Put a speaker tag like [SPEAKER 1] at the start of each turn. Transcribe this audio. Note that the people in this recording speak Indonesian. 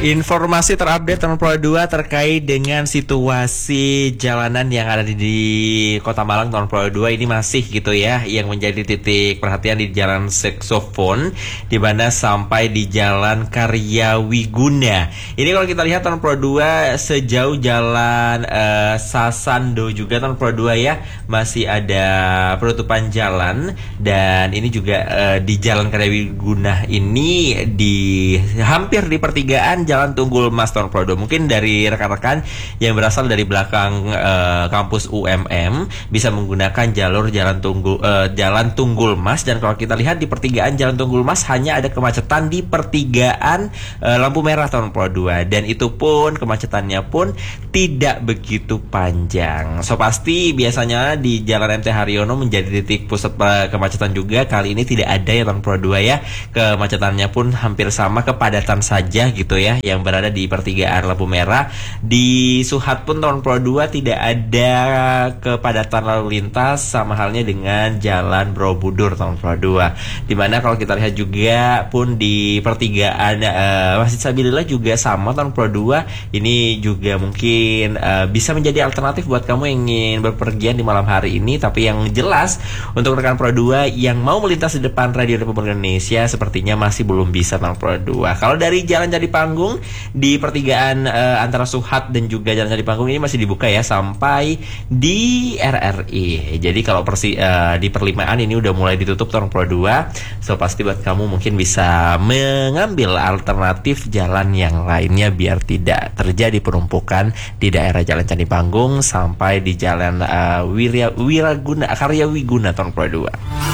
[SPEAKER 1] Informasi terupdate tahun Pro 2 terkait dengan situasi jalanan yang ada di Kota Malang tahun Pro 2 ini masih gitu ya, yang menjadi titik perhatian di Jalan Saksofon, di mana sampai di Jalan Karya Wiguna. Ini kalau kita lihat tahun Pro 2 sejauh Jalan Sasando juga tahun Pro 2 ya, masih ada penutupan jalan. Dan ini juga di Jalan Karya Wiguna ini hampir di pertigaan Jalan Tunggul Mas tahun Pro 2. Mungkin dari rekan-rekan yang berasal dari belakang kampus UMM bisa menggunakan jalur Jalan Tunggul Mas. Dan kalau kita lihat di pertigaan Jalan Tunggul Mas hanya ada kemacetan di pertigaan lampu merah tahun Pro 2, dan itu pun kemacetannya pun tidak begitu panjang. So pasti biasanya di Jalan MT Haryono menjadi titik pusat kemacetan juga. Kali ini tidak ada ya tahun Pro 2 ya. Kemacetannya pun hampir sama, kepadatan saja gitu ya, yang berada di pertigaan lampu merah. Di Suhat pun tahun Pro 2 tidak ada kepadatan lalu lintas, sama halnya dengan Jalan Borobudur tahun Pro 2. Dimana kalau kita lihat juga pun di pertigaan Masjid Sabilillah juga sama tahun Pro 2. Ini juga mungkin bisa menjadi alternatif buat kamu yang ingin berpergian di malam hari ini. Tapi yang jelas untuk rekan Pro 2 yang mau melintas di depan Radio Republik Indonesia sepertinya masih belum bisa tahun Pro 2. Kalau dari Jalan Candi Panggung di pertigaan antara Suhat dan juga Jalan Candi Panggung ini masih dibuka ya sampai di RRI. Jadi kalau di perlimaan ini udah mulai ditutup tahun Pro 2. So pasti buat kamu mungkin bisa mengambil alternatif jalan yang lainnya biar tidak terjadi penumpukan di daerah Jalan Candi Panggung sampai di Jalan Karya Wiguna tahun Pro 2.